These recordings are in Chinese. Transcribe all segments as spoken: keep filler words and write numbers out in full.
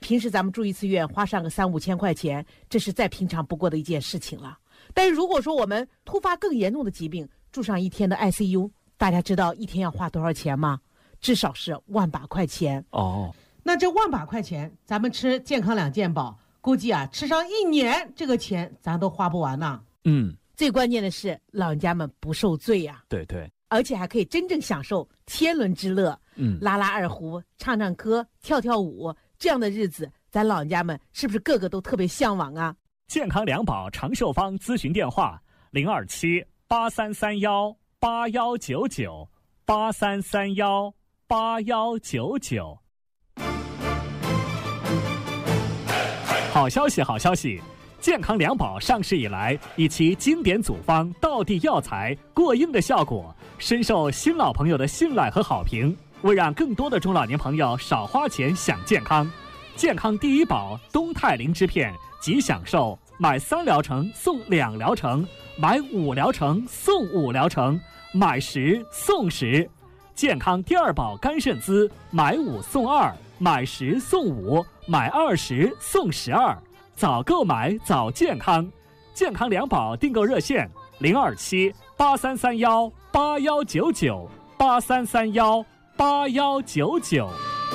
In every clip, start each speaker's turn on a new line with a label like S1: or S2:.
S1: 平时咱们住一次院花上个三五千块钱，这是再平常不过的一件事情了。但是如果说我们突发更严重的疾病，住上一天的 I C U， 大家知道一天要花多少钱吗？至少是万把块钱
S2: 哦。
S1: 那这万把块钱，咱们吃健康两件宝，估计啊吃上一年，这个钱咱都花不完呢。
S2: 嗯，
S1: 最关键的是老人家们不受罪呀、啊，
S2: 对对，
S1: 而且还可以真正享受天伦之乐，
S2: 嗯，
S1: 拉拉二胡，唱唱歌，跳跳舞，这样的日子，咱老人家们是不是个个都特别向往啊？
S2: 健康两宝长寿方咨询电话：零二七八三三幺八幺九九八三三幺八幺九九。好消息，好消息！健康两宝上市以来，以其经典组方、道地药材、过硬的效果，深受新老朋友的信赖和好评。为让更多的中老年朋友少花钱享健康，健康第一宝东泰灵芝片即享受买三疗程送两疗程，买五疗程送五疗程，买十送十。健康第二宝肝肾滋，买五送二，买十送五，买二十送十二。早购买早健康，健康两宝订购热线：零二七八三三幺八幺九九八三三幺八幺九九。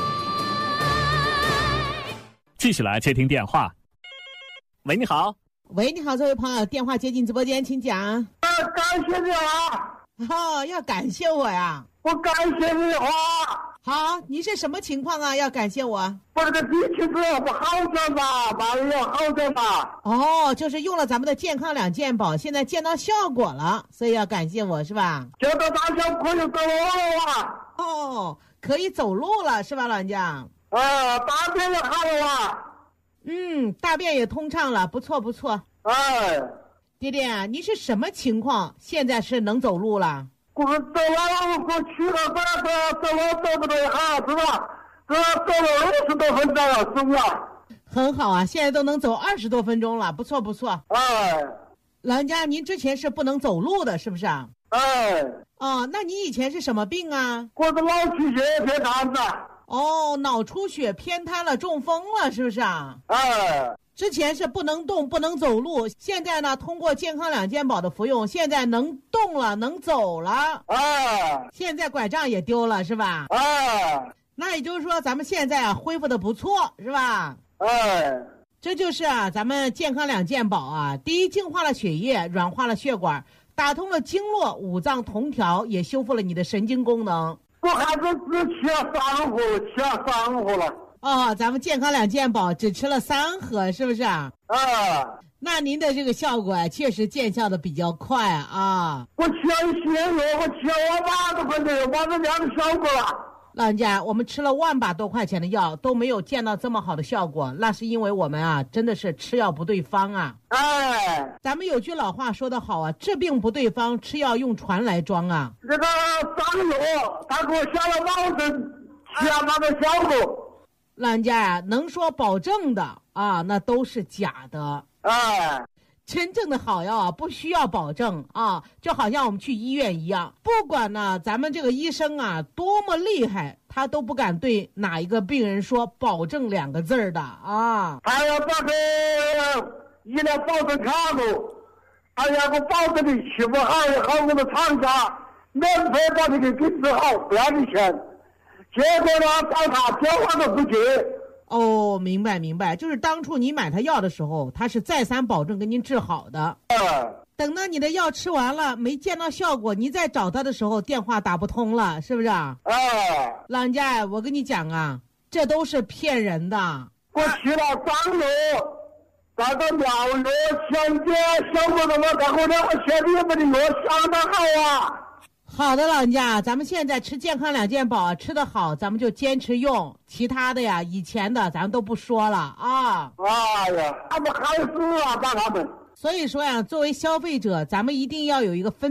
S2: 继续来接听电话。喂，你好。
S1: 喂，你好，这位朋友，电话接进直播间，请讲。
S3: 啊，感谢你啊！
S1: 哦，要感谢我呀？
S3: 我感谢你啊！
S1: 好，你是什么情况啊？要感谢我？
S3: 我这个鼻气子不好点吧，马上要好点吧。
S1: 哦，就是用了咱们的健康两件宝，现在见到效果了，所以要感谢我是吧？
S3: 见到大小可以走路了啊！
S1: 哦，可以走路了是吧，老人家？
S3: 啊，大便也好了啊！
S1: 嗯，大便也通畅了，不错不错。
S3: 哎，
S1: 爹爹啊，你是什么情况？现在是能走路了？
S3: 我走了，我去了，这这走了走不了一下子了，这走了二十多分钟了，是不是？
S1: 很好啊，现在都能走二十多分钟了，不错不错。
S3: 哎，
S1: 老人家，您之前是不能走路的，是不是啊？
S3: 哎，
S1: 哦，那你以前是什么病啊？
S3: 我是脑出血偏瘫子。
S1: 哦，脑出血偏瘫了，中风了，是不是啊？
S3: 哎，
S1: 之前是不能动不能走路，现在呢通过健康两件宝的服用，现在能动了能走了。
S3: 哎，
S1: 现在拐杖也丢了是吧？
S3: 哎，
S1: 那也就是说咱们现在啊恢复的不错是吧？
S3: 哎，
S1: 这就是啊咱们健康两件宝啊，第一净化了血液，软化了血管，打通了经络，五脏同调，也修复了你的神经功能。
S3: 我还是只吃了三盒，吃了三盒了。
S1: 哦，咱们健康两件宝只吃了三盒，是不是啊？
S3: 啊，
S1: 那您的这个效果啊，确实见效的比较快啊。
S3: 我吃了一些药，我吃了万多块钱，万多这样的效果了。
S1: 老人家，我们吃了万把多块钱的药都没有见到这么好的效果，那是因为我们啊真的是吃药不对方啊。
S3: 哎，
S1: 咱们有句老话说得好啊，治病不对方，吃药用船来装啊。
S3: 这个上药，他给我下了保证，吃了那个效果。
S1: 老人家呀、啊，能说保证的啊，那都是假的。
S3: 哎，
S1: 真正的好药啊，不需要保证啊，就好像我们去医院一样，不管呢咱们这个医生啊多么厉害，他都不敢对哪一个病人说保证两个字儿的啊。
S3: 他要把个医疗保证卡住，他要个保证你吃不好也好，我们厂家免费把这个给治好，不要你钱。结果呢，找他电话都不接。
S1: 哦，明白明白，就是当初你买他药的时候，他是再三保证给您治好的。
S3: 嗯。
S1: 等到你的药吃完了，没见到效果，你再找他的时候，电话打不通了，是不是啊？
S3: 哎。
S1: 老人家，我跟你讲啊，这都是骗人的。
S3: 我吃了三药，那个苗药、香煎、效果怎么？然后两个前面的药相当好啊。
S1: 好的，老人家，咱们现在吃健康两件宝，吃得好，咱们就坚持用。其他的呀，以前的咱都不说了啊。
S3: 哎呀，他们害死啊，把他们。
S1: 所以说呀，作为消费者，咱们一定要有一个分。